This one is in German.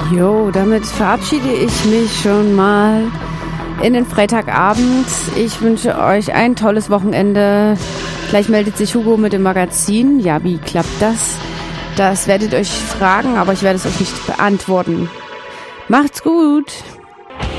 Jo, damit verabschiede ich mich schon mal in den Freitagabend. Ich wünsche euch ein tolles Wochenende. Gleich meldet sich Hugo mit dem Magazin. Ja, wie klappt das? Das werdet ihr euch fragen, aber ich werde es euch nicht beantworten. Macht's gut!